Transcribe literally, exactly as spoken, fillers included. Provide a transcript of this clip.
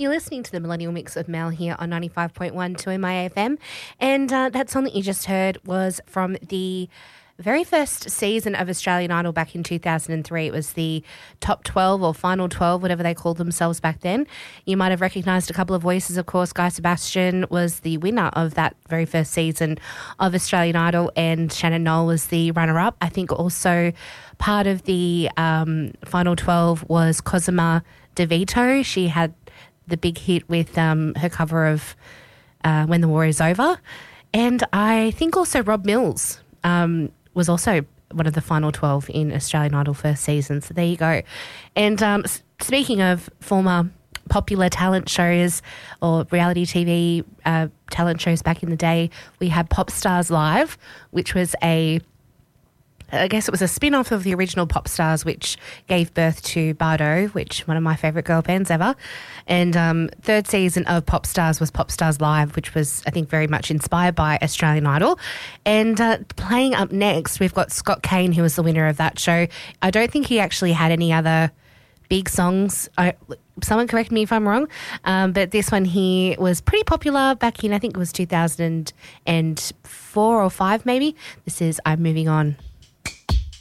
You're listening to the Millennial Mix of Mel here on ninety-five point one two M I A F M. And uh, that song that you just heard was from the very first season of Australian Idol back in two thousand three. It was the top twelve or final twelve, whatever they called themselves back then. You might have recognised a couple of voices, of course. Guy Sebastian was the winner of that very first season of Australian Idol, and Shannon Noll was the runner-up. I think also part of the um, final twelve was Cosima DeVito. She had the big hit with um, her cover of uh, When the War Is Over. And I think also Rob Mills um, was also one of the final twelve in Australian Idol first season. So there you go. And um, speaking of former popular talent shows or reality T V uh, talent shows back in the day, we had Pop Stars Live, which was a I guess it was a spin-off of the original Pop Stars, which gave birth to Bardo, which one of my favourite girl bands ever. And um, third season of Pop Stars was Pop Stars Live, which was, I think, very much inspired by Australian Idol. And uh, playing up next, we've got Scott Kane, who was the winner of that show. I don't think he actually had any other big songs. I, someone correct me if I'm wrong. Um, but this one here was pretty popular back in, I think it was two thousand four or five maybe. This is I'm Moving On.